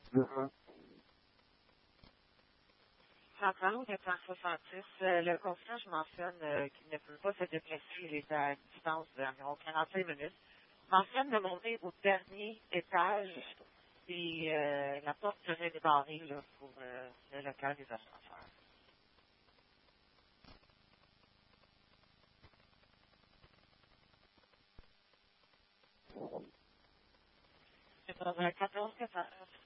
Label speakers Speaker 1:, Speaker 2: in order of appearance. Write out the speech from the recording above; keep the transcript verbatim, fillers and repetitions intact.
Speaker 1: Mhm.
Speaker 2: En parlant de plan soixante-six, euh, le concierge mentionne euh, qu'il ne peut pas se déplacer, il est à distance d'environ quarante-cinq minutes. Mentionne de monter au dernier étage et euh, la porte serait débarrée là, pour euh, le local des ascenseurs. C'est dans un quatorze quatorze.